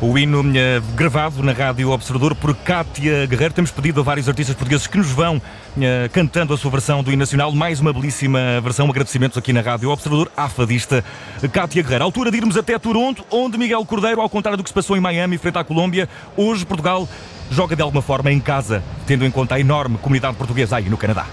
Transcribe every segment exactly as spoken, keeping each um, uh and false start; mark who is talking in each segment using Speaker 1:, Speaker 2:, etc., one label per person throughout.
Speaker 1: O hino eh, gravado na Rádio Observador por Cátia Guerreiro. Temos pedido a vários artistas portugueses que nos vão eh, cantando a sua versão do hino nacional. Mais uma belíssima versão. Agradecimentos aqui na Rádio Observador à fadista Cátia Guerreiro. À altura de irmos até Toronto, onde Miguel Cordeiro, ao contrário do que se passou em Miami, frente à Colômbia, hoje Portugal joga de alguma forma em casa, tendo em conta a enorme comunidade portuguesa aí no Canadá.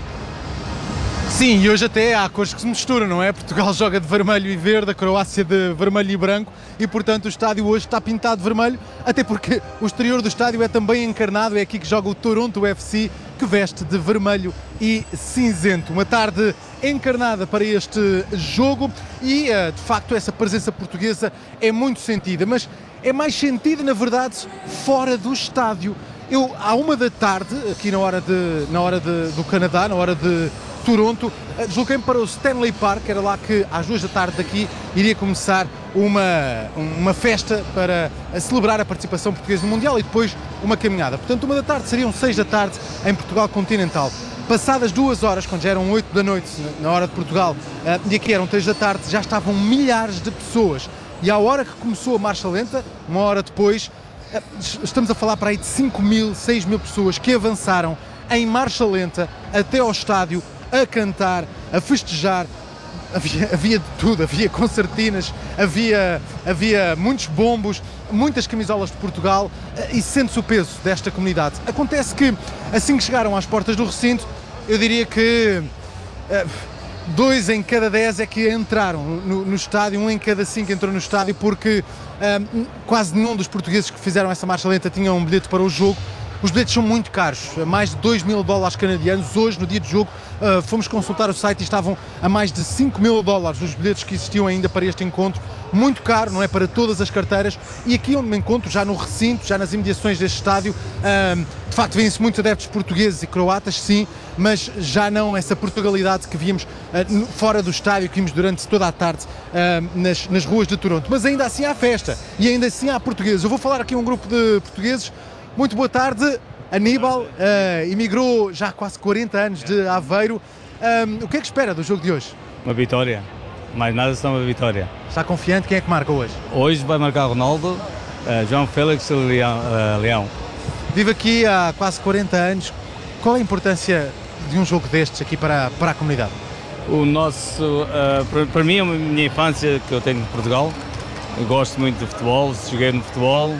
Speaker 2: Sim, e hoje até há cores que se misturam, não é? Portugal joga de vermelho e verde, a Croácia de vermelho e branco e, portanto, o estádio hoje está pintado de vermelho, até porque o exterior do estádio é também encarnado, é aqui que joga o Toronto F C, que veste de vermelho e cinzento. Uma tarde encarnada para este jogo e, de facto, essa presença portuguesa é muito sentida, mas é mais sentida, na verdade, fora do estádio. Eu, à uma da tarde, aqui na hora, de, na hora de, do Canadá, na hora de Toronto, desloquei-me para o Stanley Park, era lá que às duas da tarde daqui iria começar uma, uma festa para celebrar a participação portuguesa no Mundial e depois uma caminhada. Portanto, uma da tarde seriam seis da tarde em Portugal continental. Passadas duas horas, quando já eram oito da noite na hora de Portugal, e aqui eram três da tarde, já estavam milhares de pessoas. E à hora que começou a marcha lenta, uma hora depois, estamos a falar para aí de cinco mil, seis mil pessoas que avançaram em marcha lenta até ao estádio, a cantar, a festejar. Havia, havia de tudo, havia concertinas, havia, havia muitos bombos, muitas camisolas de Portugal e sente-se o peso desta comunidade. Acontece que, assim que chegaram às portas do recinto, eu diria que uh, dois em cada dez é que entraram no, no estádio, um em cada cinco entrou no estádio, porque uh, quase nenhum dos portugueses que fizeram essa marcha lenta tinha um bilhete para o jogo. Os bilhetes são muito caros, mais de dois mil dólares canadianos. Hoje, no dia de jogo, uh, fomos consultar o site e estavam a mais de cinco mil dólares os bilhetes que existiam ainda para este encontro. Muito caro, não é? Para todas as carteiras. E aqui onde me encontro, já no recinto, já nas imediações deste estádio, uh, de facto vêm-se muitos adeptos portugueses e croatas, sim, mas já não essa Portugalidade que víamos uh, fora do estádio, que vimos durante toda a tarde uh, nas, nas ruas de Toronto. Mas ainda assim há festa e ainda assim há portugueses. Eu vou falar aqui a um grupo de portugueses. Muito boa tarde, Aníbal, uh, emigrou já há quase quarenta anos de Aveiro. Um, o que é que espera do jogo de hoje?
Speaker 3: Uma vitória, mais nada senão uma vitória.
Speaker 2: Está confiante? Quem é que marca hoje?
Speaker 3: Hoje vai marcar Ronaldo, uh, João Félix e Leão, uh, Leão.
Speaker 2: Vive aqui há quase quarenta anos. Qual é a importância de um jogo destes aqui para, para a comunidade?
Speaker 3: O nosso, uh, para, para mim, a minha infância que eu tenho em Portugal, eu gosto muito de futebol, joguei no futebol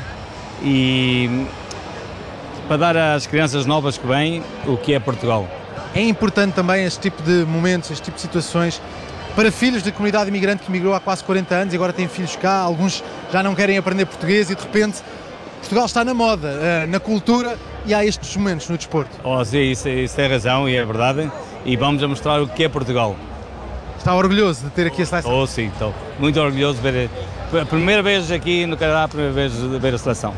Speaker 3: e para dar às crianças novas que vêm o que é Portugal.
Speaker 2: É importante também este tipo de momentos, este tipo de situações para filhos da comunidade imigrante que migrou há quase quarenta anos e agora têm filhos cá, alguns já não querem aprender português e de repente Portugal está na moda, na cultura e há estes momentos no desporto.
Speaker 3: Oh, sim, isso, isso tem razão e é verdade e vamos a mostrar o que é Portugal.
Speaker 2: Está orgulhoso de ter aqui a seleção?
Speaker 3: Oh, sim, estou muito orgulhoso de ver a primeira vez aqui no Canadá, a primeira vez de ver a seleção.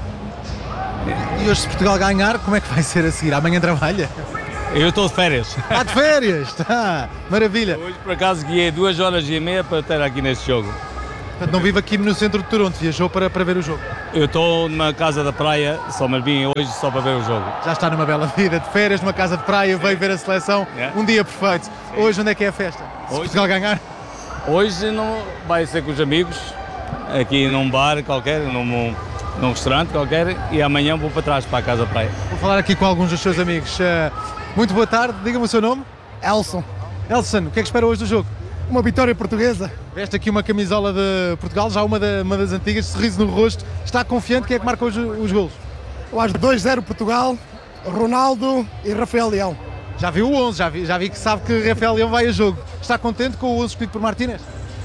Speaker 2: E hoje, se Portugal ganhar, como é que vai ser a seguir? Amanhã trabalha?
Speaker 3: Eu estou de férias.
Speaker 2: Está de férias? Tá. Maravilha.
Speaker 3: Hoje, por acaso, guiei duas horas e meia para estar aqui neste jogo.
Speaker 2: Portanto, não vive aqui no centro de Toronto, viajou para, para ver o jogo?
Speaker 3: Eu estou numa casa da praia, só mas vim hoje só para ver o jogo.
Speaker 2: Já está numa bela vida, de férias, numa casa de praia, veio ver a seleção, yeah. Um dia perfeito. Hoje, onde é que é a festa? Se hoje, Portugal ganhar?
Speaker 3: Hoje não vai ser com os amigos, aqui num bar qualquer, num... num restaurante qualquer e amanhã vou para trás, para a casa da praia.
Speaker 2: Vou falar aqui com alguns dos seus amigos. Uh, muito boa tarde, diga-me o seu nome.
Speaker 4: Elson.
Speaker 2: Elson, o que é que espera hoje do jogo?
Speaker 4: Uma vitória portuguesa.
Speaker 2: Veste aqui uma camisola de Portugal, já uma, da, uma das antigas, sorriso no rosto. Está confiante? Quem é que marca hoje os golos?
Speaker 4: Eu acho dois zero Portugal, Ronaldo e Rafael Leão.
Speaker 2: Já viu o onze, já vi, já vi que sabe que Rafael Leão vai a jogo. Está contente com o onze escolhido por Martínez?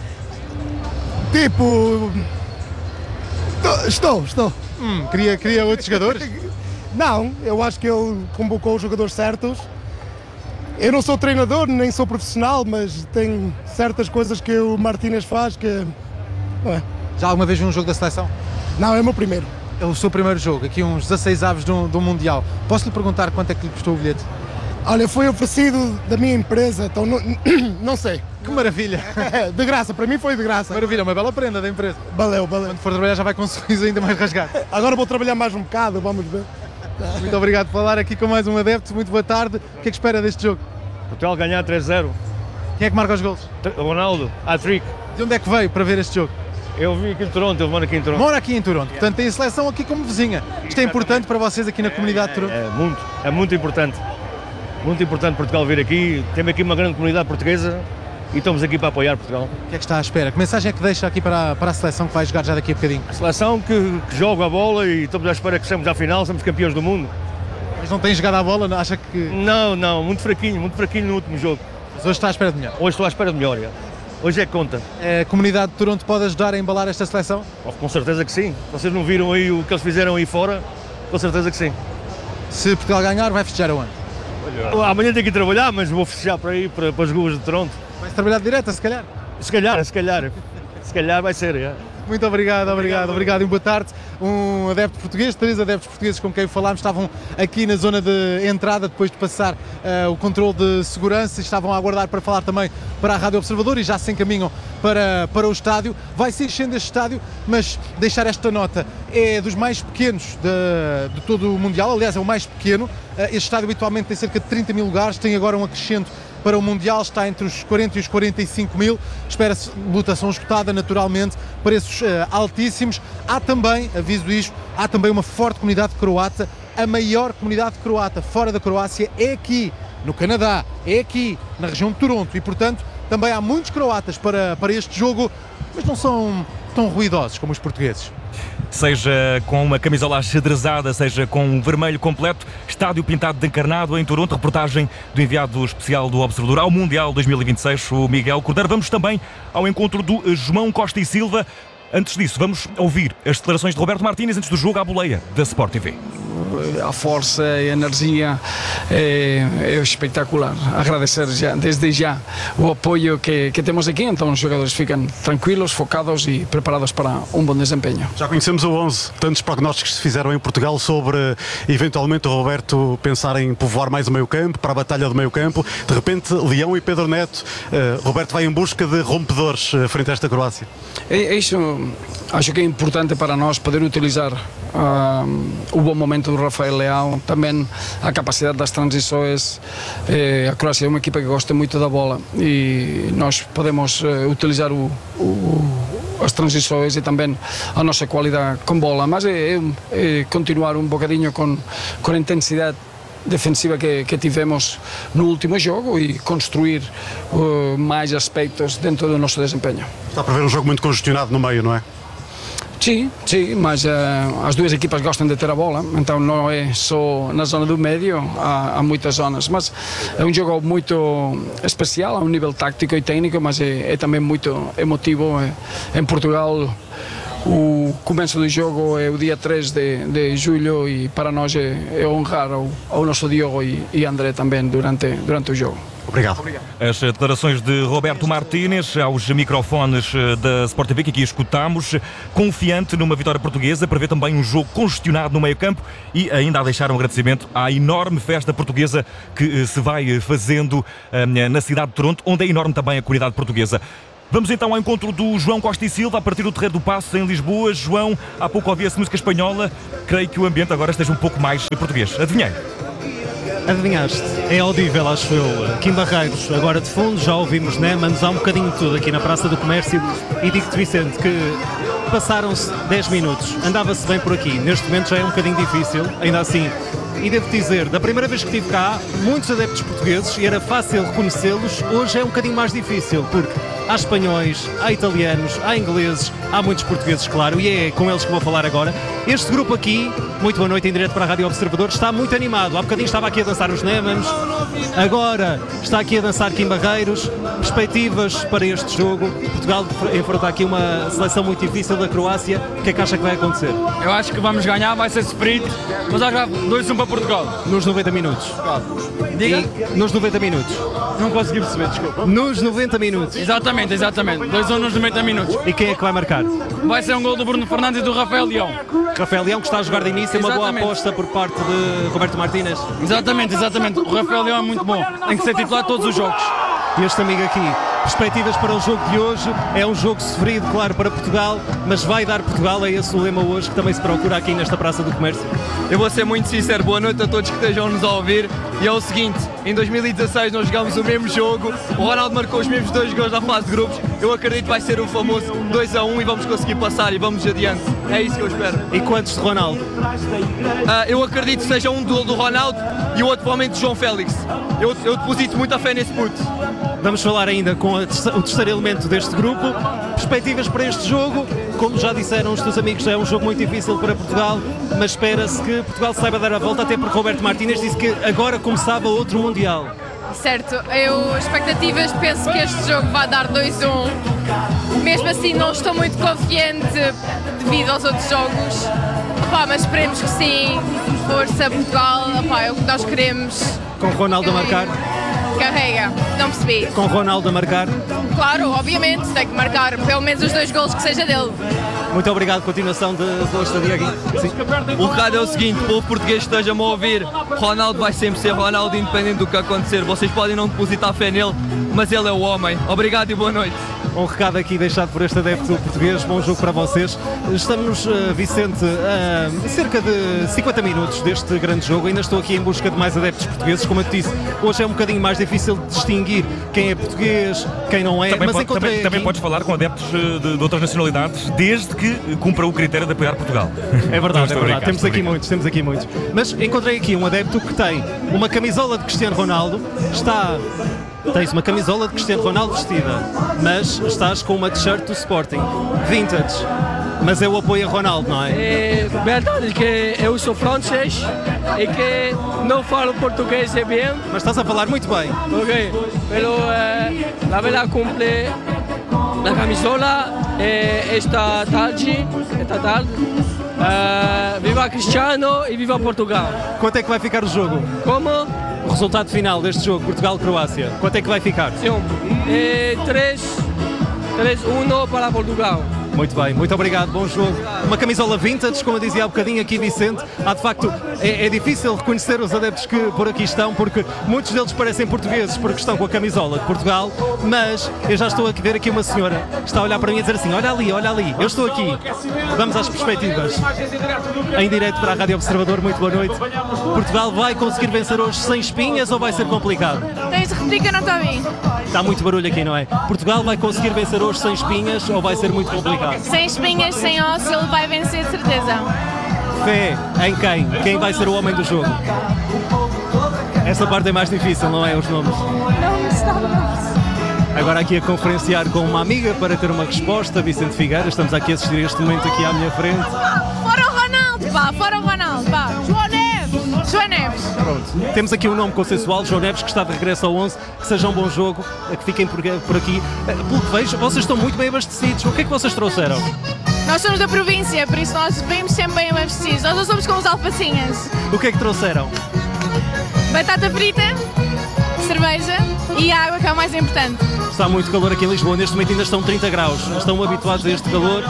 Speaker 4: Tipo... Estou, estou.
Speaker 2: Hum, queria, queria outros jogadores?
Speaker 4: Não, eu acho que ele convocou os jogadores certos. Eu não sou treinador, nem sou profissional, mas tem certas coisas que o Martínez faz que... Não é.
Speaker 2: Já alguma vez viu um jogo da seleção?
Speaker 4: Não, é o meu primeiro.
Speaker 2: É o seu primeiro jogo, aqui uns dezasseis aves do, do Mundial. Posso lhe perguntar quanto é que lhe custou o bilhete?
Speaker 4: Olha, foi oferecido da minha empresa, então não, não sei.
Speaker 2: Que maravilha!
Speaker 4: De graça, para mim foi de graça.
Speaker 2: Maravilha, uma bela prenda da empresa.
Speaker 4: Valeu, valeu.
Speaker 2: Quando for trabalhar já vai com um sorriso ainda mais rasgado.
Speaker 4: Agora vou trabalhar mais um bocado, vamos ver.
Speaker 2: Muito obrigado por falar aqui com mais um adepto, muito boa tarde. O que é que espera deste jogo?
Speaker 5: Portugal ganhar três zero.
Speaker 2: Quem é que marca os golos?
Speaker 5: Ronaldo, hat-trick.
Speaker 2: De onde é que veio para ver este jogo?
Speaker 5: Eu vim aqui em Toronto, eu moro aqui em Toronto.
Speaker 2: Mora aqui em Toronto, portanto tem a seleção aqui como vizinha. Isto é importante para vocês aqui na comunidade de Toronto?
Speaker 5: É, é muito, é muito importante. Muito importante Portugal vir aqui. Temos aqui uma grande comunidade portuguesa e estamos aqui para apoiar Portugal.
Speaker 2: O que é que está à espera? Que mensagem é que deixa aqui para, para a seleção que vai jogar já daqui a bocadinho?
Speaker 5: A seleção que, que joga a bola e estamos à espera que chegamos à final, somos campeões do mundo.
Speaker 2: Mas não tem jogado a bola, não? Acha que...
Speaker 5: Não, não, muito fraquinho, muito fraquinho no último jogo.
Speaker 2: Mas hoje está à espera de melhor?
Speaker 5: Hoje estou à espera de melhor, já. Hoje é que conta.
Speaker 2: A comunidade de Toronto pode ajudar a embalar esta seleção?
Speaker 5: Oh, com certeza que sim. Vocês não viram aí o que eles fizeram aí fora? Com certeza que sim.
Speaker 2: Se Portugal ganhar, vai festejar aonde?
Speaker 5: Amanhã tenho que ir trabalhar, mas vou festejar para aí, para, para as ruas de Toronto.
Speaker 2: Vai-se trabalhar de direta, se calhar?
Speaker 5: Se calhar, se calhar. Se calhar vai ser, já.
Speaker 2: Muito obrigado, obrigado, obrigado e boa tarde. Um adepto português, três adeptos portugueses com quem falámos, estavam aqui na zona de entrada depois de passar uh, o controle de segurança e estavam a aguardar para falar também para a Rádio Observador e já se encaminham para, para o estádio. Vai se enchendo este estádio, mas deixar esta nota, é dos mais pequenos de, de todo o Mundial, aliás é o mais pequeno. Uh, este estádio habitualmente tem cerca de trinta mil lugares, tem agora um acrescento para o Mundial, está entre os quarenta e os quarenta e cinco mil, espera-se lotação esgotada naturalmente, preços uh, altíssimos. Há também, aviso isto, há também uma forte comunidade croata, a maior comunidade croata fora da Croácia é aqui no Canadá, é aqui na região de Toronto e portanto também há muitos croatas para, para este jogo, mas não são tão ruidosos como os portugueses.
Speaker 1: Seja com uma camisola axadrezada, seja com um vermelho completo, estádio pintado de encarnado em Toronto, reportagem do enviado especial do Observador ao Mundial dois mil e vinte e seis, o Miguel Cordeiro. Vamos também ao encontro do João Costa e Silva. Antes disso, vamos ouvir as declarações de Roberto Martínez antes do jogo à boleia da Sport T V.
Speaker 6: A força e a energia é, é espetacular. Agradecer já, desde já o apoio que, que temos aqui, então os jogadores ficam tranquilos, focados e preparados para um bom desempenho.
Speaker 7: Já conhecemos o onze, tantos prognósticos se fizeram em Portugal sobre eventualmente o Roberto pensar em povoar mais o meio campo, para a batalha do meio campo. De repente, Leão e Pedro Neto, uh, Roberto vai em busca de rompedores uh, frente a esta Croácia.
Speaker 6: É, isso acho que é importante para nós poder utilizar uh, o bom momento do Rafael Leão, também a capacidade das transições. Eh, a Croácia é uma equipa que gosta muito da bola e nós podemos uh, utilizar o, o, as transições e também a nossa qualidade com bola, mas é, é, é continuar um bocadinho com, com a intensidade defensiva que, que tivemos no último jogo e construir uh, mais aspectos dentro do nosso desempenho.
Speaker 7: Está a prever um jogo muito congestionado no meio, não é?
Speaker 6: Sim, sim, mas uh, as duas equipas gostam de ter a bola, então não é só na zona do médio, há, há muitas zonas, mas é um jogo muito especial, a um nível tático e técnico, mas é, é também muito emotivo. É, em Portugal o começo do jogo é o dia três de, de julho e para nós é, é honrar ao, ao nosso Diogo e, e André também durante, durante o jogo.
Speaker 7: Obrigado.
Speaker 1: As declarações de Roberto Martínez aos microfones da Sport T V que aqui escutamos, confiante numa vitória portuguesa, prevê também um jogo congestionado no meio-campo e ainda a deixar um agradecimento à enorme festa portuguesa que se vai fazendo na cidade de Toronto, onde é enorme também a comunidade portuguesa. Vamos então ao encontro do João Costa e Silva, a partir do Terreiro do Paço, em Lisboa. João, há pouco ouvia-se música espanhola, creio que o ambiente agora esteja um pouco mais português. Adivinhei?
Speaker 8: Adivinhaste? É audível, acho eu. Kim Barreiros, agora de fundo, já ouvimos, né? Mas há um bocadinho de tudo aqui na Praça do Comércio. E digo-te, Vicente, que passaram-se dez minutos, andava-se bem por aqui. Neste momento já é um bocadinho difícil, ainda assim. E devo dizer, da primeira vez que estive cá, muitos adeptos portugueses, e era fácil reconhecê-los, hoje é um bocadinho mais difícil, porque há espanhóis, há italianos, há ingleses, há muitos portugueses, claro, e é com eles que vou falar agora. Este grupo aqui, muito boa noite em direto para a Rádio Observador, está muito animado. Há bocadinho estava aqui a dançar os Nemans, agora está aqui a dançar Kim Barreiros. Perspectivas para este jogo. Portugal enfrenta aqui uma seleção muito difícil da Croácia. O que é que acha que vai acontecer?
Speaker 9: Eu acho que vamos ganhar, vai ser sprint, mas acho que dois a um para Portugal.
Speaker 8: Nos noventa minutos.
Speaker 9: Diga?
Speaker 8: E, nos noventa minutos.
Speaker 9: Não consegui perceber, desculpa.
Speaker 8: Nos noventa minutos.
Speaker 9: Exatamente, exatamente. dois a um nos noventa minutos.
Speaker 8: E quem é que vai marcar?
Speaker 9: Vai ser um gol do Bruno Fernandes e do Rafael Leão.
Speaker 8: Rafael Leão, que está a jogar de início, é uma boa
Speaker 9: Exatamente.
Speaker 8: aposta por parte de Roberto Martínez.
Speaker 9: Exatamente, exatamente. O Rafael Leão é muito bom. Tem que ser titular todos os jogos.
Speaker 8: E este amigo aqui, perspectivas para o jogo de hoje, é um jogo sofrido, claro, para Portugal, mas vai dar Portugal, é esse o lema hoje que também se procura aqui nesta Praça do Comércio.
Speaker 9: Eu vou ser muito sincero, boa noite a todos que estejam nos a ouvir. E é o seguinte,
Speaker 10: em dois mil e dezasseis nós jogámos o mesmo jogo, o Ronaldo marcou os mesmos dois gols na fase de grupos, eu acredito que vai ser o famoso dois a um e vamos conseguir passar e vamos adiante, é isso que eu espero.
Speaker 8: E quantos de Ronaldo?
Speaker 10: Uh, eu acredito que seja um do, do Ronaldo e o outro provavelmente do João Félix, eu, eu deposito muita fé nesse puto.
Speaker 8: Vamos falar ainda com a, o terceiro elemento deste grupo, perspectivas para este jogo, como já disseram os teus amigos, é um jogo muito difícil para Portugal, mas espera-se que Portugal saiba dar a volta, até porque Roberto Martínez disse que agora começava outro Mundial.
Speaker 11: Certo, eu expectativas, penso que este jogo vai dar dois a um, mesmo assim não estou muito confiante devido aos outros jogos, opá, mas esperemos que sim, força Portugal, opá, é o que nós queremos.
Speaker 8: Com Ronaldo a marcar?
Speaker 11: Carrega, não percebi.
Speaker 8: Com Ronaldo a marcar?
Speaker 11: Claro, obviamente, tem que marcar pelo menos os dois golos que seja dele.
Speaker 8: Muito obrigado, continuação de boa estadia aqui. Sim.
Speaker 10: O recado é o seguinte, o povo português esteja-me a ouvir, Ronaldo vai sempre ser Ronaldo independente do que acontecer, vocês podem não depositar fé nele, mas ele é o homem. Obrigado e boa noite.
Speaker 8: Um recado aqui deixado por este adepto português, bom jogo para vocês. Estamos, uh, Vicente, a uh, cerca de cinquenta minutos deste grande jogo, ainda estou aqui em busca de mais adeptos portugueses, como eu te disse, hoje é um bocadinho mais difícil de distinguir quem é português, quem não é,
Speaker 1: também
Speaker 8: mas
Speaker 1: pode,
Speaker 8: encontrei
Speaker 1: também,
Speaker 8: aqui...
Speaker 1: também podes falar com adeptos de, de outras nacionalidades, desde que cumpra o critério de apoiar Portugal.
Speaker 8: É verdade, é verdade, temos aqui
Speaker 1: brincar.
Speaker 8: muitos, temos aqui muitos. Mas encontrei aqui um adepto que tem uma camisola de Cristiano Ronaldo, está... Tens uma camisola de Cristiano Ronaldo vestida, mas estás com uma t-shirt do Sporting, vintage, mas é o apoio a Ronaldo, não é?
Speaker 12: É verdade que eu sou francês e que não falo português é bem.
Speaker 8: Mas estás a falar muito bem.
Speaker 12: Ok, pero eh, la verdad cumple la camisola eh, esta tarde, esta tarde. Uh, viva Cristiano e viva Portugal.
Speaker 8: Quanto é que vai ficar o jogo?
Speaker 12: Como?
Speaker 8: O resultado final deste jogo, Portugal-Croácia, quanto é que vai ficar?
Speaker 12: Sim, eh, três a um para Portugal.
Speaker 8: Muito bem, muito obrigado, bom jogo. Uma camisola vintage, como eu dizia há bocadinho aqui, Vicente. Há de facto, é, é difícil reconhecer os adeptos que por aqui estão, porque muitos deles parecem portugueses porque estão com a camisola de Portugal, mas eu já estou a ver aqui uma senhora que está a olhar para mim e a dizer assim, olha ali, olha ali, eu estou aqui. Vamos às perspectivas. Em direto para a Rádio Observador, muito boa noite. Portugal vai conseguir vencer hoje sem espinhas ou vai ser complicado?
Speaker 11: Tens de repetir que eu não estou a vir.
Speaker 8: Está muito barulho aqui, não é? Portugal vai conseguir vencer hoje sem espinhas ou vai ser muito complicado?
Speaker 11: Sem espinhas, sem osso, ele vai vencer de certeza.
Speaker 8: Fé em quem? Quem vai ser o homem do jogo? Essa parte é mais difícil, não é? Os nomes.
Speaker 11: Não me está.
Speaker 8: Agora aqui a conferenciar com uma amiga para ter uma resposta, Vicente Figueira. Estamos aqui a assistir este momento aqui à minha frente.
Speaker 11: Fora o Ronaldo, pá, fora o Ronaldo, pá. João Neves, João Neves.
Speaker 8: Pronto. Temos aqui um nome consensual, João Neves, que está de regresso ao onze. Que seja um bom jogo, que fiquem por, por aqui. Pelo que vejo, vocês estão muito bem abastecidos. O que é que vocês trouxeram?
Speaker 11: Nós somos da província, por isso nós vimos sempre bem abastecidos. Nós não somos como os alfacinhas.
Speaker 8: O que é que trouxeram?
Speaker 11: Batata frita, cerveja e água, que é o mais importante.
Speaker 8: Está muito calor aqui em Lisboa, neste momento ainda estão trinta graus. Estão habituados a este calor?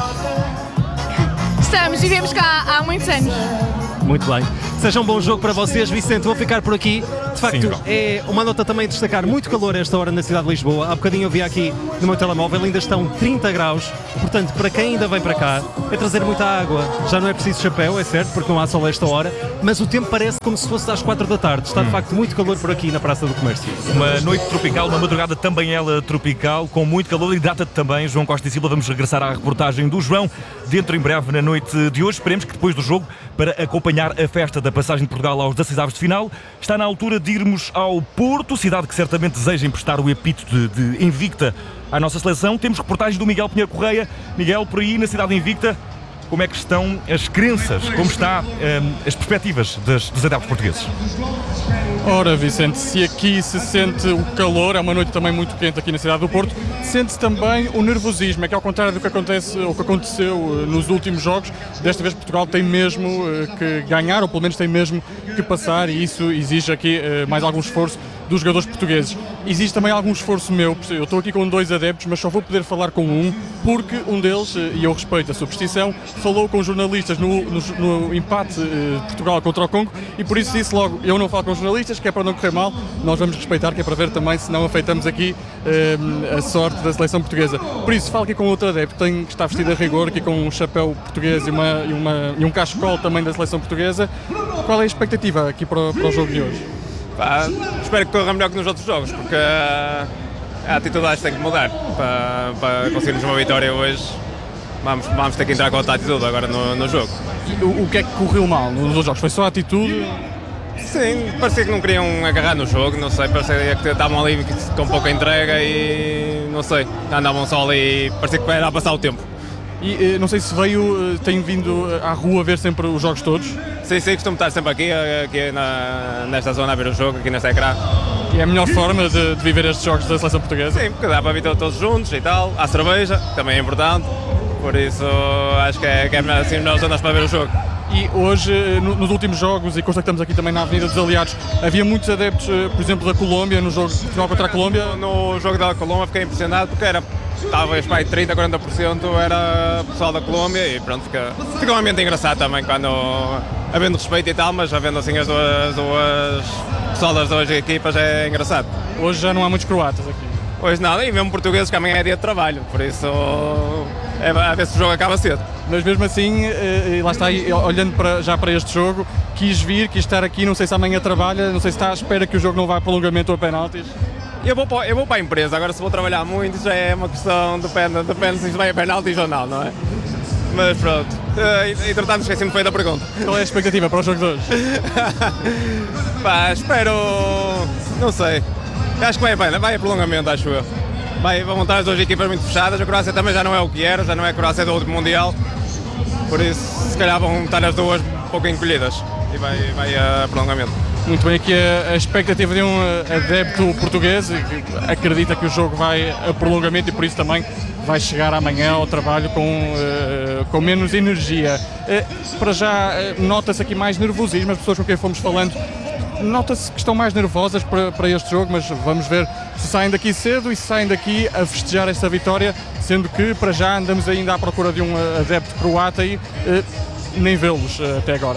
Speaker 11: Estamos, vivemos cá há muitos anos.
Speaker 8: Muito bem. Seja um bom jogo para vocês. Vicente, vou ficar por aqui. De facto,
Speaker 1: Sim,
Speaker 8: é uma nota também a destacar. Muito calor a esta hora na cidade de Lisboa. Há bocadinho eu vi aqui no meu telemóvel, ainda estão trinta graus. Portanto, para quem ainda vem para cá, é trazer muita água. Já não é preciso chapéu, é certo, porque não há sol a esta hora. Mas o tempo parece como se fosse às quatro da tarde. Está de facto muito calor por aqui na Praça do Comércio.
Speaker 1: Uma noite tropical, uma madrugada também ela tropical, com muito calor. Hidrata-te também, João Costa e Silva. Vamos regressar à reportagem do João dentro em breve na noite de hoje. Esperemos que depois do jogo, para acompanhar a festa da passagem de Portugal aos dezasseis avos de final, está na altura de irmos ao Porto, cidade que certamente deseja emprestar o epíteto de, de invicta à nossa seleção. Temos reportagem do Miguel Pinheiro Correia. Miguel, por aí na cidade invicta, como é que estão as crenças, como estão um, as perspectivas das, dos adeptos portugueses?
Speaker 13: Ora, Vicente, se aqui se sente o calor, é uma noite também muito quente aqui na cidade do Porto, sente-se também o nervosismo, é que ao contrário do que, acontece, ou que aconteceu nos últimos jogos, desta vez Portugal tem mesmo que ganhar, ou pelo menos tem mesmo que passar, e isso exige aqui mais algum esforço dos jogadores portugueses. Existe também algum esforço meu, eu estou aqui com dois adeptos, mas só vou poder falar com um, porque um deles, e eu respeito a sua distinção, falou com jornalistas no, no, no empate de Portugal contra o Congo, e por isso disse logo, eu não falo com jornalistas, que é para não correr mal, nós vamos respeitar, que é para ver também se não afetamos aqui eh, a sorte da seleção portuguesa. Por isso, falo aqui com outro adepto, tem, que está vestido a rigor, aqui com um chapéu português e, uma, e, uma, e um cachecol também da seleção portuguesa. Qual é a expectativa aqui para, para o jogo de hoje?
Speaker 14: Pá, espero que corra melhor que nos outros jogos, porque uh, a atitude acho que tem que mudar para, para conseguirmos uma vitória hoje. Vamos, vamos ter que entrar com outra atitude agora no, no jogo.
Speaker 13: O, o que é que correu mal nos dois jogos? Foi só a atitude?
Speaker 14: Sim, parecia que não queriam agarrar no jogo, não sei, parecia que estavam ali com pouca entrega e não sei, andavam só ali e parecia que era a passar o tempo.
Speaker 13: E não sei se veio, tem vindo à rua ver sempre os jogos todos?
Speaker 14: Sim, sim, costumo estar sempre aqui, aqui na, nesta zona a ver o jogo, aqui nesta ecrã.
Speaker 13: E é a melhor forma de, de viver estes jogos da seleção portuguesa?
Speaker 14: Sim, porque dá para vir todos juntos e tal, há cerveja, também é importante, por isso acho que é, que é assim, melhor zonas para ver o jogo.
Speaker 13: E hoje, nos últimos jogos, e consta que estamos aqui também na Avenida dos Aliados, havia muitos adeptos, por exemplo, da Colômbia, no jogo final contra a Colômbia?
Speaker 14: No, no jogo da Colômbia fiquei impressionado porque era, talvez para aí trinta, quarenta por cento era pessoal da Colômbia e pronto, fica, fica um ambiente engraçado também, quando, havendo respeito e tal, mas havendo assim as duas, duas pessoal das duas equipas é engraçado.
Speaker 13: Hoje já não há muitos croatas aqui?
Speaker 14: Hoje nada, e mesmo portugueses que amanhã é dia de trabalho, por isso é a ver se o jogo acaba cedo.
Speaker 13: Mas mesmo assim, lá está, olhando para, já para este jogo, quis vir, quis estar aqui, não sei se amanhã trabalha, não sei se está à espera que o jogo não vá a prolongamento ou a penaltis.
Speaker 14: Eu vou, para, eu vou para a empresa, agora se vou trabalhar muito já é uma questão, depende, depende se isto vai a penaltis ou não, não é? Mas pronto, entretanto esqueci-me foi da pergunta.
Speaker 13: Qual é a expectativa para o jogo de hoje?
Speaker 14: Pá, espero, não sei, acho que vai, vai, vai a prolongamento, acho eu. Vai, vão estar as duas equipas muito fechadas, a Croácia também já não é o que era, já não é a Croácia do último Mundial, por isso se calhar vão estar as duas um pouco encolhidas e vai, vai a prolongamento.
Speaker 13: Muito bem, aqui a, a expectativa de um adepto português que acredita que o jogo vai a prolongamento e por isso também vai chegar amanhã ao trabalho com, uh, com menos energia. Uh, para já uh, nota-se aqui mais nervosismo, as pessoas com quem fomos falando nota-se que estão mais nervosas para, para este jogo, mas vamos ver se saem daqui cedo e se saem daqui a festejar esta vitória, sendo que para já andamos ainda à procura de um adepto croata e uh, nem vê-los uh, até agora.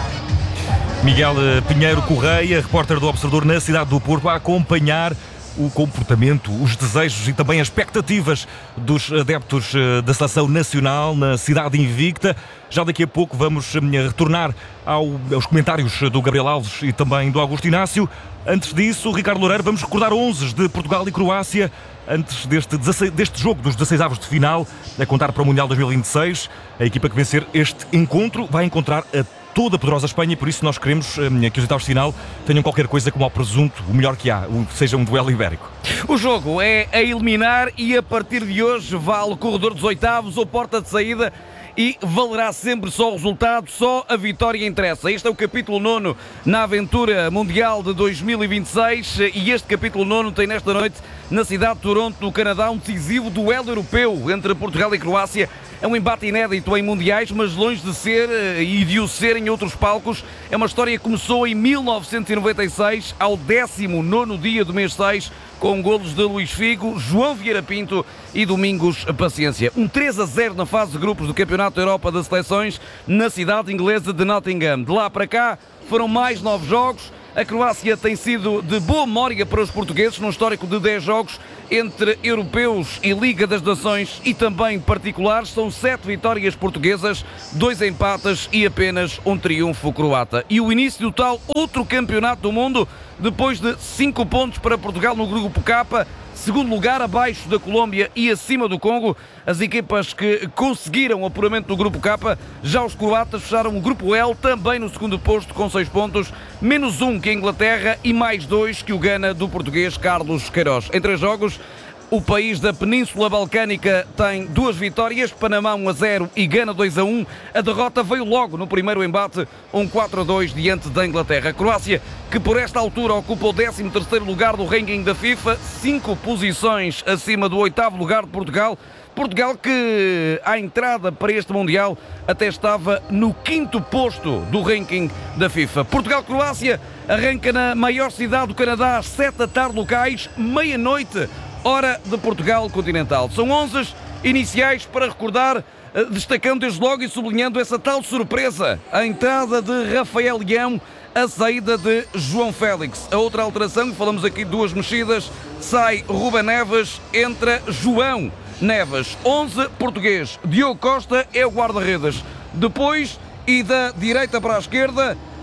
Speaker 1: Miguel Pinheiro Correia, repórter do Observador na cidade do Porto, a acompanhar o comportamento, os desejos e também as expectativas dos adeptos da Seleção Nacional na cidade invicta. Já daqui a pouco vamos retornar ao, aos comentários do Gabriel Alves e também do Augusto Inácio. Antes disso, Ricardo Loureiro, vamos recordar onze de Portugal e Croácia antes deste, deste jogo dos dezasseis avos de final, a contar para o Mundial dois mil e vinte e seis. A equipa que vencer este encontro vai encontrar a toda a poderosa Espanha e por isso nós queremos que os oitavos de final tenham qualquer coisa como ao presunto, o melhor que há, seja um duelo ibérico.
Speaker 15: O jogo é a eliminar e a partir de hoje vale o corredor dos oitavos ou porta de saída e valerá sempre só o resultado, só a vitória interessa. Este é o capítulo nono na aventura mundial de dois mil e vinte e seis e este capítulo nono tem nesta noite na cidade de Toronto, no Canadá, um decisivo duelo europeu entre Portugal e Croácia. É um embate inédito em mundiais, mas longe de ser e de o ser em outros palcos. É uma história que começou em mil novecentos e noventa e seis, ao décimo nono dia do mês seis, com golos de Luís Figo, João Vieira Pinto e Domingos Paciência. Um três a zero na fase de grupos do Campeonato da Europa das Seleções, na cidade inglesa de Nottingham. De lá para cá foram mais nove jogos. A Croácia tem sido de boa memória para os portugueses, num histórico de dez jogos entre europeus e Liga das Nações e também particulares. São sete vitórias portuguesas, dois empates e apenas um triunfo croata. E o início do tal outro campeonato do mundo, depois de cinco pontos para Portugal no grupo K, segundo lugar abaixo da Colômbia e acima do Congo, as equipas que conseguiram o apuramento do grupo K. Já os croatas fecharam o grupo L também no segundo posto com seis pontos, menos um que a Inglaterra e mais dois que o Gana do português Carlos Queiroz. Em três jogos, o país da Península Balcânica tem duas vitórias, Panamá um a zero e Gana dois a um. A derrota veio logo no primeiro embate, um quatro a dois diante da Inglaterra. A Croácia, que por esta altura ocupa o décimo terceiro lugar do ranking da FIFA, cinco posições acima do oitavo lugar de Portugal. Portugal que, à entrada para este Mundial, até estava no quinto posto do ranking da FIFA. Portugal-Croácia arranca na maior cidade do Canadá às sete da tarde locais, meia-noite, hora de Portugal continental. São onze iniciais para recordar, destacando desde logo e sublinhando essa tal surpresa, a entrada de Rafael Leão, a saída de João Félix. A outra alteração, falamos aqui de duas mexidas, sai Ruben Neves, entra João Neves. onze português, Diogo Costa é o guarda-redes. Depois, e da direita para a esquerda,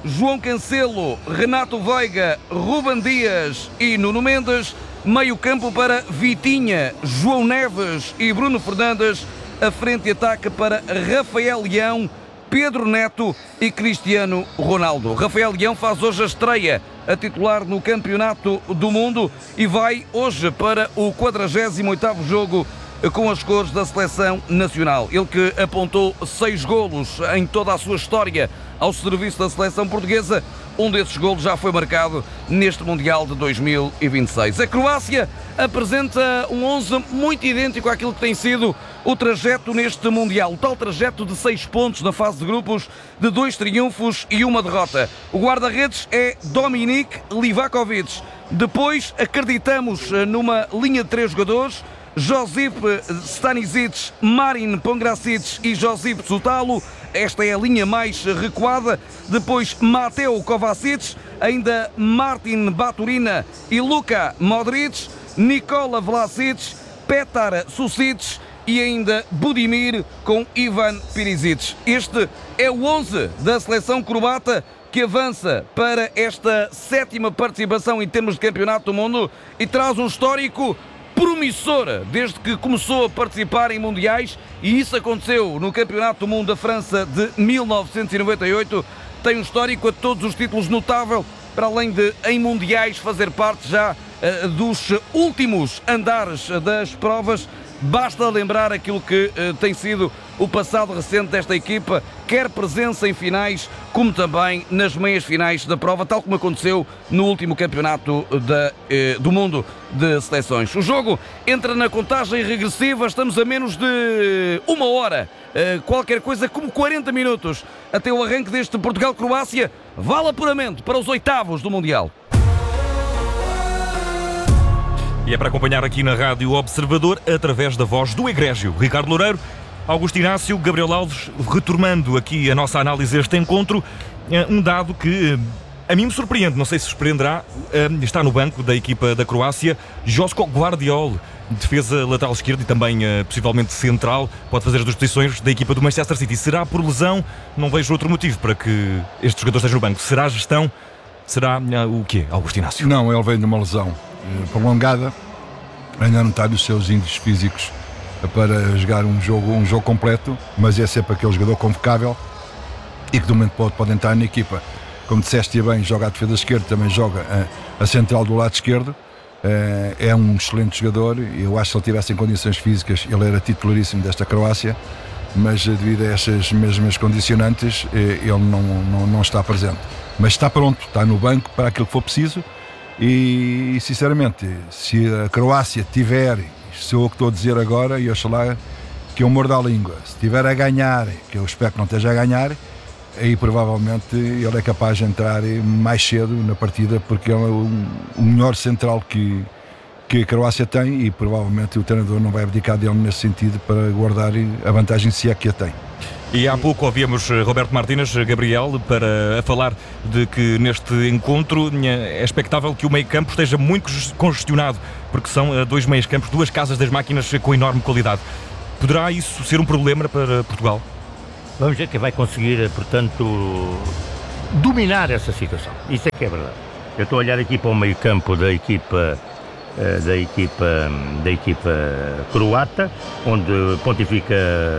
Speaker 15: João Cancelo, Renato Veiga, Ruben Dias e Nuno Mendes. Meio campo para Vitinha, João Neves e Bruno Fernandes. A frente de ataque para Rafael Leão, Pedro Neto e Cristiano Ronaldo. Rafael Leão faz hoje a estreia a titular no Campeonato do Mundo e vai hoje para o quadragésimo oitavo jogo com as cores da Seleção Nacional. Ele que apontou seis golos em toda a sua história ao serviço da Seleção Portuguesa. Um desses golos já foi marcado neste Mundial de dois mil e vinte e seis. A Croácia apresenta um onze muito idêntico àquilo que tem sido o trajeto neste Mundial. O tal trajeto de seis pontos na fase de grupos, de dois triunfos e uma derrota. O guarda-redes é Dominik Livakovic. Depois acreditamos numa linha de três jogadores: Josip Stanisic, Marin Pongracic e Josip Zutalo. Esta é a linha mais recuada. Depois Mateo Kovacic, ainda Martin Baturina e Luka Modric, Nikola Vlasic, Petar Susic e ainda Budimir com Ivan Perisic. Este é o onze da seleção croata que avança para esta sétima participação em termos de Campeonato do Mundo e traz um histórico promissora desde que começou a participar em mundiais, e isso aconteceu no Campeonato do Mundo da França de mil novecentos e noventa e oito. Tem um histórico a todos os títulos notável, para além de em mundiais fazer parte já uh, dos últimos andares das provas. Basta lembrar aquilo que uh, tem sido o passado recente desta equipa, quer presença em finais, como também nas meias finais da prova, tal como aconteceu no último campeonato da, uh, do mundo de seleções. O jogo entra na contagem regressiva, estamos a menos de uma hora, uh, qualquer coisa como quarenta minutos, até o arranque deste Portugal-Croácia. Vale apuramento para os oitavos do Mundial.
Speaker 1: E é para acompanhar aqui na Rádio Observador, através da voz do egrégio Ricardo Loureiro, Augusto Inácio, Gabriel Alves, retomando aqui a nossa análise deste encontro. Um dado que a mim me surpreende, não sei se surpreenderá, está no banco da equipa da Croácia, Joško Gvardiol, defesa lateral esquerdo e também possivelmente central, pode fazer as duas posições da equipa do Manchester City. Será por lesão? Não vejo outro motivo para que este jogador esteja no banco. Será a gestão? Será o quê, Augusto Inácio?
Speaker 16: Não, ele vem de uma lesão prolongada, ainda não está nos seus índices físicos para jogar um jogo, um jogo completo, mas é sempre aquele jogador convocável e que de momento pode, pode entrar na equipa. Como disseste bem, joga a defesa esquerda, também joga a, a central do lado esquerdo. É um excelente jogador. Eu acho que se ele tivesse em condições físicas ele era titularíssimo desta Croácia, mas devido a estas mesmas condicionantes ele não, não, não está presente, mas está pronto, está no banco para aquilo que for preciso. E sinceramente, se a Croácia tiver, se eu o que estou a dizer agora, e oxalá que eu morda a língua, se estiver a ganhar, que eu espero que não esteja a ganhar, aí provavelmente ele é capaz de entrar mais cedo na partida, porque é o, o melhor central que, que a Croácia tem, e provavelmente o treinador não vai abdicar dele nesse sentido para guardar a vantagem, se é que a tem.
Speaker 1: E há pouco ouvíamos Roberto Martínez, Gabriel, para a falar de que neste encontro é expectável que o meio-campo esteja muito congestionado, porque são dois meios-campos, duas casas das máquinas com enorme qualidade. Poderá isso ser um problema para Portugal?
Speaker 17: Vamos ver quem vai conseguir, portanto, dominar essa situação. Isso é que é verdade. Eu estou a olhar aqui para o meio-campo da equipa, da equipa, da equipa croata, onde pontifica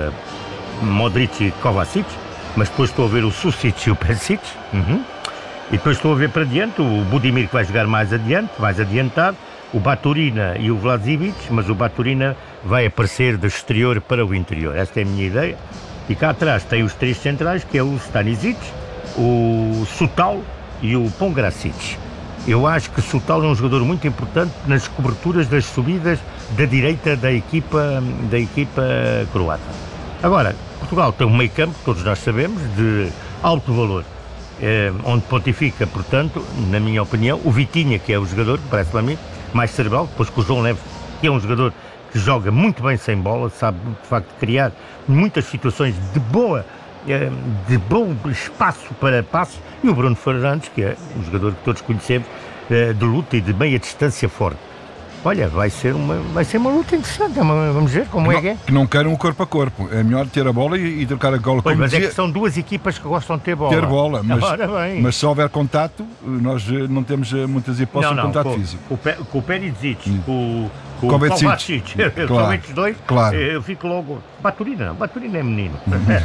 Speaker 17: Modric e Kovacic, mas depois estou a ver o Susic e o Perisic, uhum. E depois estou a ver para diante o Budimir, que vai jogar mais adiante, mais adiantado, o Baturina e o Vlasic, mas o Baturina vai aparecer do exterior para o interior. Esta é a minha ideia. E cá atrás tem os três centrais, que é o Stanisic, o Sutal e o Pongracic. Eu acho que Sutal é um jogador muito importante nas coberturas das subidas da direita da equipa, da equipa croata. Agora, Portugal tem um meio campo, todos nós sabemos, de alto valor, eh, onde pontifica, portanto, na minha opinião, o Vitinha, que é o jogador, parece-me a mim, mais cerebral, depois com o João Neves, que é um jogador que joga muito bem sem bola, sabe, de facto, criar muitas situações de boa, eh, de bom espaço para passos, e o Bruno Fernandes, que é um jogador que todos conhecemos, eh, de luta e de meia distância forte. olha, vai ser uma, vai ser uma luta interessante. Vamos ver como
Speaker 16: que
Speaker 17: é que é.
Speaker 16: Não, que não queiram o corpo a corpo. É melhor ter a bola e, e trocar a bola.
Speaker 17: Pois,
Speaker 16: como
Speaker 17: mas
Speaker 16: dizia,
Speaker 17: é que são duas equipas que gostam de ter bola.
Speaker 16: ter bola, mas,
Speaker 17: Ora bem.
Speaker 16: mas se houver contato, nós eh, não temos eh, muitas hipóteses
Speaker 17: Não,
Speaker 16: de
Speaker 17: não,
Speaker 16: contato
Speaker 17: com,
Speaker 16: físico.
Speaker 17: com, o Pe- com o Perisic, com, com o
Speaker 16: Kovacic.
Speaker 17: Kovacic,
Speaker 16: Claro,
Speaker 17: são estes dois,
Speaker 16: claro.
Speaker 17: eu fico logo. Baturina, não, Baturina é menino.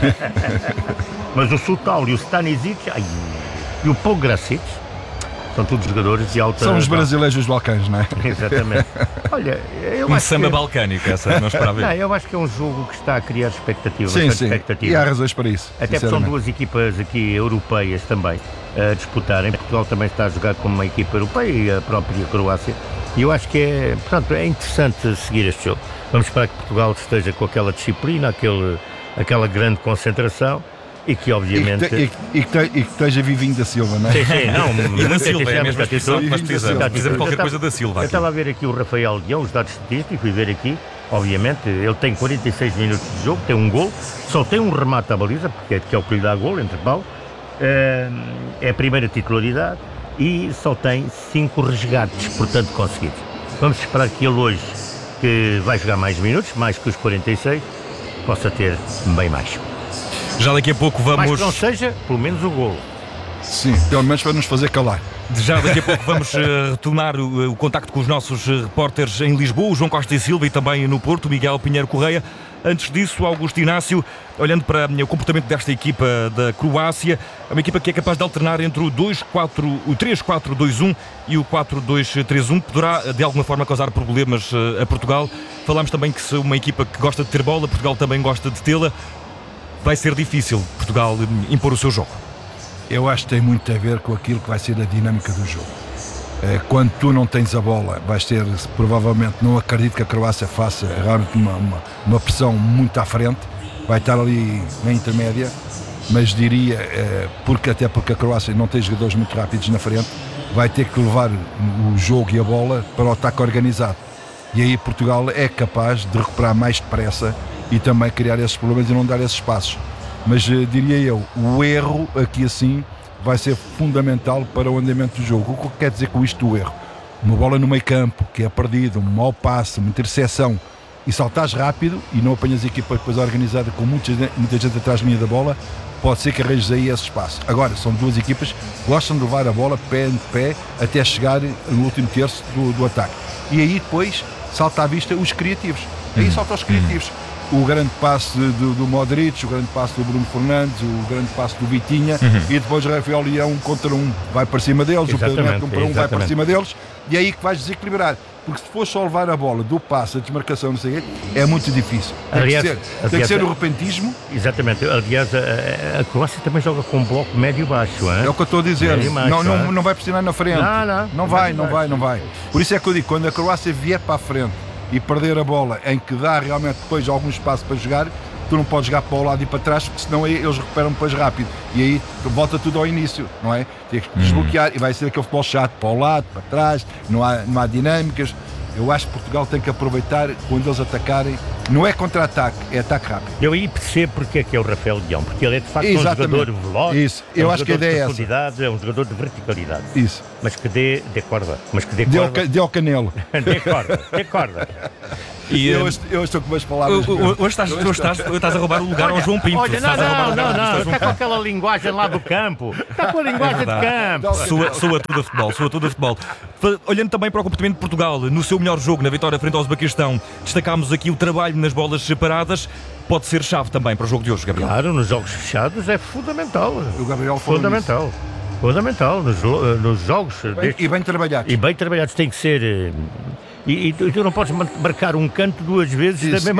Speaker 17: Mas o Sutal e o Stanisic, ai, e o Pogracic, são todos jogadores de alta...
Speaker 16: São os brasileiros dos Balcãs, não é?
Speaker 17: Exatamente. Olha, eu
Speaker 1: Um
Speaker 17: acho
Speaker 1: samba
Speaker 17: que...
Speaker 1: balcânico, essa não esperava.
Speaker 17: Não, eu acho que é um jogo que está a criar expectativa.
Speaker 16: Sim,
Speaker 17: bastante
Speaker 16: sim.
Speaker 17: expectativa.
Speaker 16: E há razões para isso.
Speaker 17: Até porque são duas equipas aqui europeias também a disputarem. Portugal também está a jogar como uma equipa europeia e a própria Croácia. E eu acho que é, portanto, é interessante seguir este jogo. Vamos esperar que Portugal esteja com aquela disciplina, aquele, aquela grande concentração. E que obviamente...
Speaker 16: E que, te, e, que, e, que te, e que esteja Vivinho da Silva, não é?
Speaker 17: Sim, sim, não.
Speaker 1: E da Silva, é a mesma expressão que nós precisamos. Precisamos qualquer coisa da Silva.
Speaker 17: Eu estava a ver aqui o Rafael Leão, os dados estatísticos, e ver aqui, obviamente, ele tem quarenta e seis minutos de jogo, tem um gol, só tem um remate à baliza, porque é, que é o que lhe dá gol, entre pau, é a primeira titularidade, e só tem cinco resgates, portanto, conseguidos. Vamos esperar que ele hoje, que vai jogar mais minutos, mais que os quarenta e seis, possa ter bem mais.
Speaker 1: Já daqui a pouco vamos...
Speaker 17: Mas que não seja, pelo menos o golo.
Speaker 16: Sim, pelo menos para nos fazer calar.
Speaker 1: Já daqui a pouco vamos uh, retomar o, o contacto com os nossos uh, repórteres em Lisboa, o João Costa e Silva, e também no Porto, o Miguel Pinheiro Correia. Antes disso, Augusto Inácio, olhando para uh, o comportamento desta equipa da Croácia, é uma equipa que é capaz de alternar entre o, dois, quatro, o três quatro dois um e o quatro dois três um, que poderá de alguma forma causar problemas uh, a Portugal. Falámos também que se uma equipa que gosta de ter bola, Portugal também gosta de tê-la. Vai ser difícil Portugal impor o seu jogo.
Speaker 16: Eu acho que tem muito a ver com aquilo que vai ser a dinâmica do jogo. Quando tu não tens a bola, vais ter, provavelmente, não acredito que a Croácia faça realmente uma, uma, uma pressão muito à frente, vai estar ali na intermédia, mas diria, porque, até porque a Croácia não tem jogadores muito rápidos na frente, vai ter que levar o jogo e a bola para o ataque organizado. E aí Portugal é capaz de recuperar mais depressa e também criar esses problemas e não dar esses espaços. Mas uh, diria eu, o erro aqui assim vai ser fundamental para o andamento do jogo. O que quer dizer com isto o erro? Uma bola no meio campo que é perdida, um mau passe, uma interseção, e saltares rápido e não apanhas a equipa depois organizada com muita, muita gente atrás da linha da bola, pode ser que arranjes aí esse espaço. Agora, são duas equipas que gostam de levar a bola pé em pé até chegar no último terço do, do ataque. E aí depois salta à vista os criativos. Aí hum. salta os criativos. Hum. O grande passo do, do Modric, o grande passo do Bruno Fernandes, o grande passo do Vitinha, uhum. e depois o Rafael Leão um contra um vai para cima deles, exatamente, o Pedro Neto um para um vai para cima deles, e é aí que vais desequilibrar. Porque se for só levar a bola do passo, a desmarcação, não sei o quê, é muito difícil. Tem, aliás, que, ser, aliás, tem que ser o repentismo.
Speaker 17: Exatamente. Aliás, a, a Croácia também joga com um bloco médio-baixo.
Speaker 16: É o que eu estou a dizer. Baixo, não, não, não vai pressionar na frente.
Speaker 17: Não, não.
Speaker 16: Não vai, não vai, não vai. Por isso é que eu digo, quando a Croácia vier para a frente e perder a bola, em que dá realmente depois algum espaço para jogar, tu não podes jogar para o lado e para trás, porque senão eles recuperam depois rápido. E aí volta tudo ao início, não é? Tens que desbloquear, e vai ser aquele futebol chato para o lado, para trás, não há, não há dinâmicas. Eu acho que Portugal tem que aproveitar quando eles atacarem. Não é contra-ataque, é ataque rápido.
Speaker 17: Eu aí percebo porque é que é o Rafael Leão, porque ele é de facto exatamente. Um jogador veloz,
Speaker 16: isso. Eu
Speaker 17: é um
Speaker 16: acho que a ideia é essa.
Speaker 17: É um jogador de verticalidade.
Speaker 16: Isso.
Speaker 17: Mas que dê, dê corda. Mas que dê
Speaker 16: corda.
Speaker 17: Dê ao,
Speaker 16: dê ao canelo.
Speaker 17: Dê corda, dê corda.
Speaker 16: E, eu, um, eu estou com umas palavras.
Speaker 1: Hoje estás, tu estás, estás a roubar o lugar
Speaker 17: olha,
Speaker 1: ao João Pinto.
Speaker 17: Olha, não, não, não, não, está com aquela linguagem lá do campo. Está com a linguagem é de campo.
Speaker 1: Soa, soa tudo a futebol, soa tudo a futebol. Olhando também para o comportamento de Portugal, no seu melhor jogo, na vitória frente ao Uzbequistão, destacámos aqui o trabalho nas bolas separadas. Pode ser chave também para o jogo de hoje, Gabriel.
Speaker 17: Claro, nos jogos fechados é fundamental.
Speaker 16: O Gabriel falou
Speaker 17: fundamental. Nisso. Fundamental nos, nos jogos.
Speaker 16: Bem, destes, e bem trabalhados.
Speaker 17: E bem trabalhados. Tem que ser. E, e tu não podes marcar um canto duas vezes da mesma